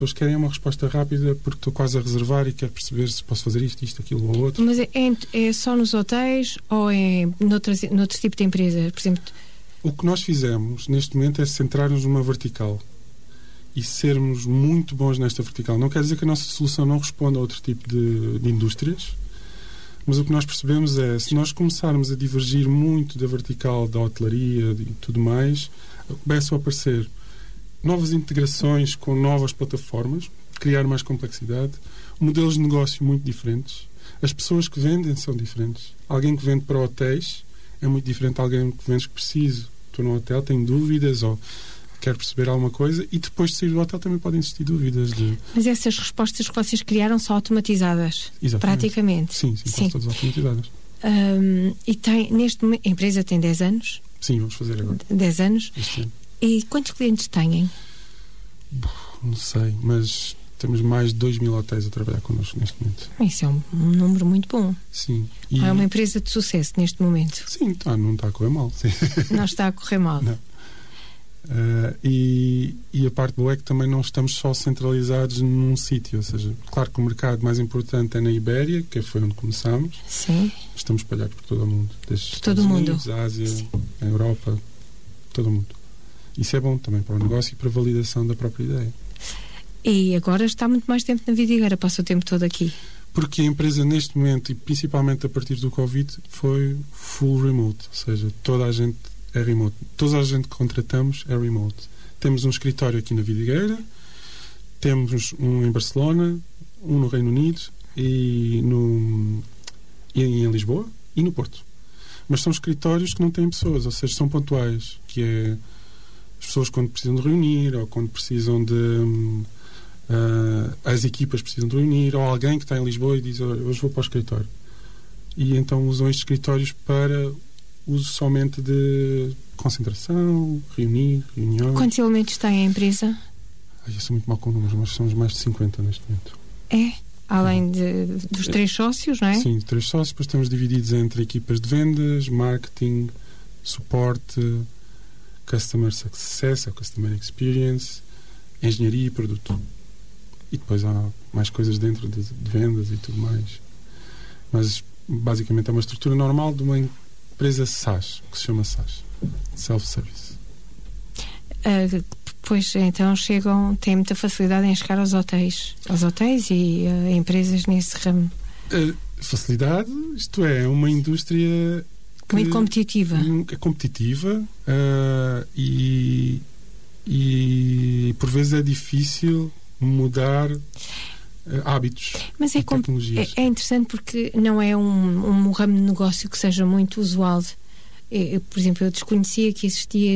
Eles querem uma resposta rápida porque estou quase a reservar e quero perceber se posso fazer isto, aquilo ou outro. Mas é só nos hotéis ou é noutro tipo de empresa? Por exemplo... O que nós fizemos neste momento é centrar-nos numa vertical e sermos muito bons nesta vertical. Não quer dizer que a nossa solução não responda a outro tipo de indústrias, mas o que nós percebemos é, se nós começarmos a divergir muito da vertical da hotelaria e tudo mais, começam a aparecer novas integrações com novas plataformas, criar mais complexidade, modelos de negócio muito diferentes. As pessoas que vendem são diferentes. Alguém que vende para hotéis é muito diferente de alguém que vende que preciso. Estou no hotel, tenho dúvidas ou quero perceber alguma coisa, e depois de sair do hotel também podem existir dúvidas. Mas essas respostas que vocês criaram são automatizadas? Exatamente. Praticamente? Sim, quase todas automatizadas. E neste momento, a empresa tem 10 anos? Sim, vamos fazer agora. 10 anos? Este ano. E quantos clientes têm? Não sei, mas temos mais de 2.000 hotéis a trabalhar connosco neste momento. Isso é um número muito bom. Sim. É uma empresa de sucesso neste momento. Sim, não está a correr mal. Sim. Não está a correr mal. Não. E a parte boa é que também não estamos só centralizados num sítio. Ou seja, claro que o mercado mais importante é na Ibéria, que foi onde começámos. Sim. Estamos espalhados por todo o mundo. Desde todo o mundo. Unidos, a Ásia, Sim. a Europa, todo o mundo. Isso é bom também para o negócio e para a validação da própria ideia. E agora está muito mais tempo na Vidigueira, passa o tempo todo aqui. Porque a empresa neste momento, e principalmente a partir do Covid, foi full remote. Ou seja, toda a gente é remote. Toda a gente que contratamos é remote. Temos um escritório aqui na Vidigueira, temos um em Barcelona, um no Reino Unido e em Lisboa e no Porto. Mas são escritórios que não têm pessoas, ou seja, são pontuais, que é as pessoas quando precisam de reunir ou quando precisam de... as equipas precisam de reunir, ou alguém que está em Lisboa e diz, hoje vou para o escritório. E então usam estes escritórios para uso somente de concentração, reuniões. Quantos elementos tem a empresa? Eu sou muito mau com números, mas somos mais de 50 neste momento. É? Além dos 3 sócios, não é? Sim, 3 sócios, depois estamos divididos entre equipas de vendas, marketing, suporte, customer success, customer experience, engenharia e produto. E depois há mais coisas dentro de vendas e tudo mais. Mas basicamente é uma estrutura normal de uma empresa SaaS, que se chama SaaS, Self-Service. Pois então têm muita facilidade em chegar aos hotéis e empresas nesse ramo. Facilidade, isto é uma indústria muito competitiva. É competitiva e por vezes é difícil mudar hábitos. Mas é interessante porque não é um ramo de negócio que seja muito usual. Por exemplo, eu desconhecia que existia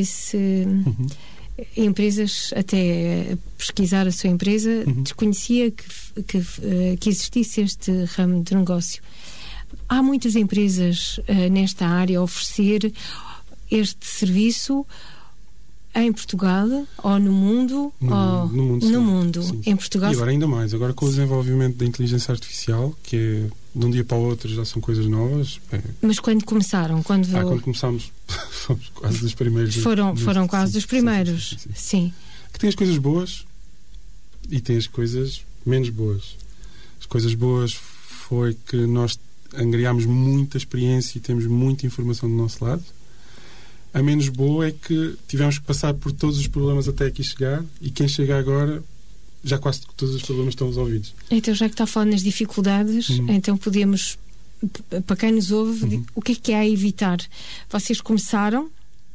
empresas, até pesquisar a sua empresa, desconhecia que existisse este ramo de negócio. Há muitas empresas nesta área a oferecer este serviço em Portugal ou no mundo? No mundo. Sim. Em Portugal. E agora ainda mais. Agora com o desenvolvimento da inteligência artificial, que é de um dia para o outro já são coisas novas. Mas quando começaram? Quando começámos, fomos quase dos primeiros. Foram quase dos primeiros. Sim. Que tem as coisas boas e tem as coisas menos boas. As coisas boas foi que nós angariámos muita experiência e temos muita informação do nosso lado. A menos boa é que tivemos que passar por todos os problemas até aqui chegar, e quem chega agora já quase todos os problemas estão resolvidos. Então, já que está falando nas dificuldades, então podemos, para quem nos ouve, o que é a evitar? Vocês começaram,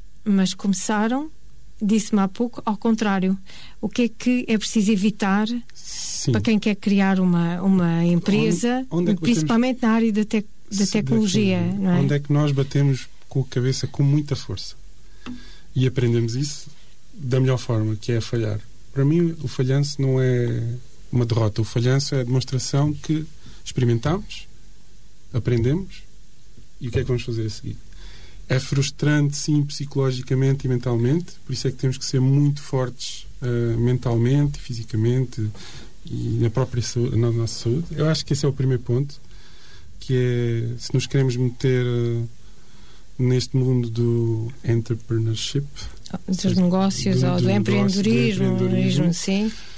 disse-me há pouco, ao contrário. O que é preciso evitar? Sim. Para quem quer criar uma empresa, principalmente na área da tecnologia, não é? Onde é que nós batemos com a cabeça com muita força e aprendemos isso da melhor forma, que é a falhar. Para mim o falhanço não é uma derrota, o falhanço é a demonstração que experimentamos, aprendemos e o que é que vamos fazer a seguir. É frustrante, sim, psicologicamente e mentalmente, por isso é que temos que ser muito fortes mentalmente e fisicamente e na própria saúde, na nossa saúde. Eu acho que esse é o primeiro ponto, que é, se nos queremos meter neste mundo do entrepreneurship, dos negócios ou do empreendedorismo, sim.